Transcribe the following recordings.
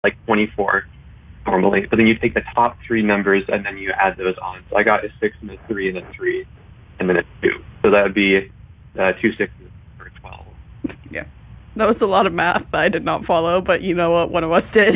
like 24 normally, but then you take the top three numbers and then you add those on. So I got a 6 and a 3 and a 3 and then a 2. So that would be 2 6s for 12. Yeah. That was a lot of math that I did not follow, but you know what? One of us did.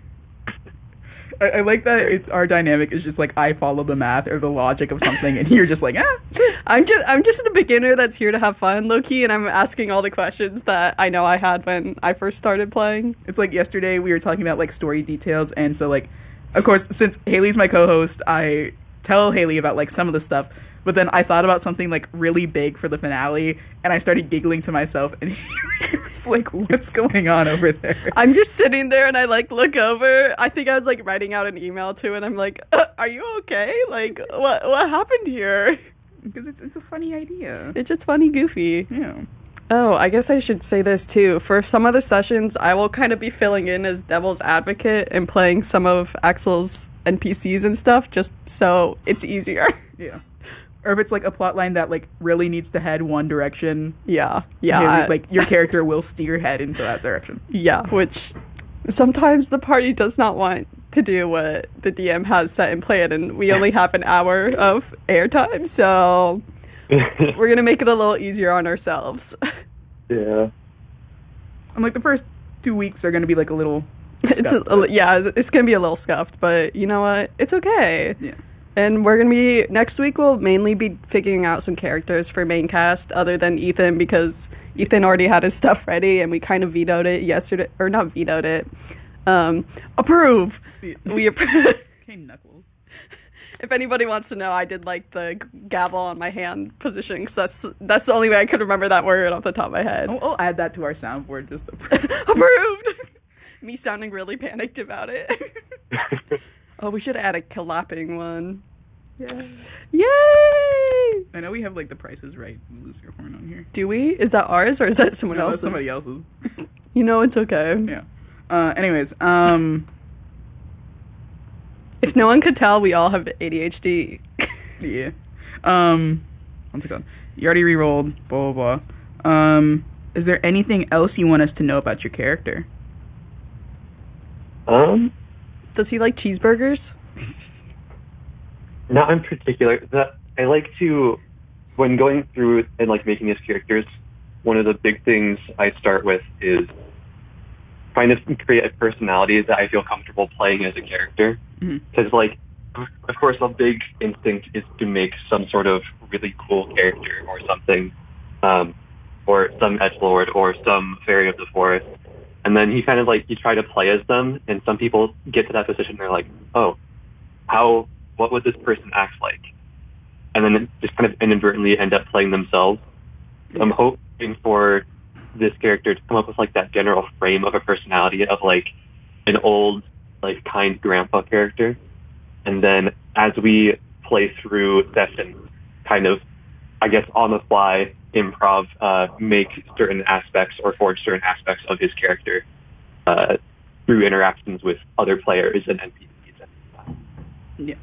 I like that our dynamic is just like I follow the math or the logic of something, and you're just like, I'm just the beginner that's here to have fun, low-key, and I'm asking all the questions that I know I had when I first started playing. It's like yesterday we were talking about like story details, and so like, of course, since Haley's my co-host, I tell Haley about like some of the stuff, but then I thought about something like really big for the finale, and I started giggling to myself, and he was like, what's going on over there? I'm just sitting there, and I like look over. I think I was like writing out an email to, and I'm like, are you okay? Like, what happened here? Because it's a funny idea. It's just funny, goofy. Yeah. Oh, I guess I should say this too. For some of the sessions, I will kind of be filling in as devil's advocate and playing some of Axel's NPCs and stuff, just so it's easier. Yeah. Or if it's like a plot line that like really needs to head one direction. Yeah. Like your character will steer head into that direction. Yeah, which sometimes the party does not want to do what the DM has set in plan, and we only have an hour of airtime, so we're gonna make it a little easier on ourselves. Yeah. And like the first 2 weeks are gonna be like a little it's gonna be a little scuffed, but you know what? It's okay. Yeah. And we're gonna be next week. We'll mainly be figuring out some characters for main cast, other than Ethan, because Ethan already had his stuff ready, and we kind of vetoed it yesterday, or not vetoed it. Approve. We approve. Okay, Knuckles. If anybody wants to know, I did like the gavel on my hand position, because that's the only way I could remember that word off the top of my head. I'll add that to our soundboard. Just approved. Me sounding really panicked about it. Oh, we should add a clapping one. Yeah. Yay! I know we have like the Price is Right Lucifer horn on here. Do we? Is that ours or is that someone else's? That's somebody else's. You know, it's okay. Yeah. Anyways, if no one could tell, we all have ADHD. Yeah. What's it called? You already re-rolled, blah, blah, blah. Is there anything else you want us to know about your character? Does he like cheeseburgers? Not in particular. I like to, when going through and like making his characters, one of the big things I start with is trying to create a personality that I feel comfortable playing as a character. Because, like, of course, a big instinct is to make some sort of really cool character or something, or some edgelord or some fairy of the forest. And then you kind of like, you try to play as them, and some people get to that position and they're like, oh, what would this person act like? And then just kind of inadvertently end up playing themselves. So I'm hoping for this character to come up with like that general frame of a personality of like an old, like kind grandpa character. And then as we play through sessions, kind of, I guess, on the fly, improv, make certain aspects or forge certain aspects of his character through interactions with other players and NPCs. Yeah.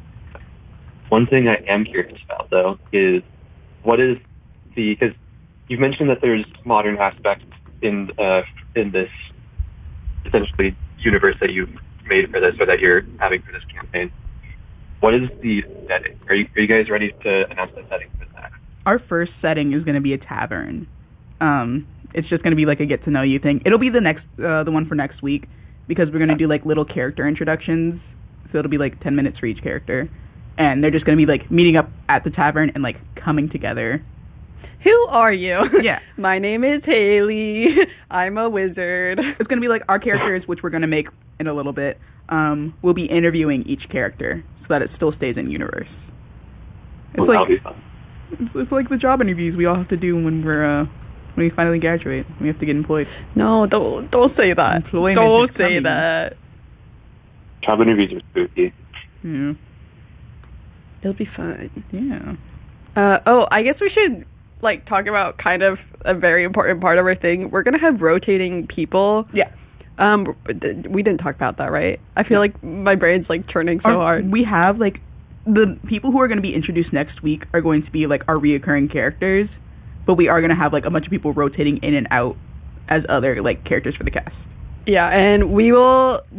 One thing I am curious about, though, is what is because you've mentioned that there's modern aspects in this essentially universe that you've made for this or that you're having for this campaign. What is the setting? Are you guys ready to announce the setting for that? Our first setting is going to be a tavern. It's just going to be like a get to know you thing. It'll be the one for next week because we're going to do like little character introductions. So it'll be like 10 minutes for each character. And they're just going to be like meeting up at the tavern and like coming together. Who are you? Yeah. My name is Haley. I'm a wizard. It's going to be like our characters, which we're going to make in a little bit. We'll be interviewing each character so that it still stays in universe. It's that'll be fun. It's like the job interviews we all have to do when we finally graduate. We have to get employed. No, don't say that. Employment don't is say coming. that. Job interviews are spooky. Yeah. It'll be fun. Yeah. I guess we should like talk about kind of a very important part of our thing. We're gonna have rotating people. Yeah. We didn't talk about that, right? I feel like my brain's like churning so hard. We have like the people who are going to be introduced next week are going to be like our reoccurring characters, but we are going to have like a bunch of people rotating in and out as other like characters for the cast. Yeah, and we will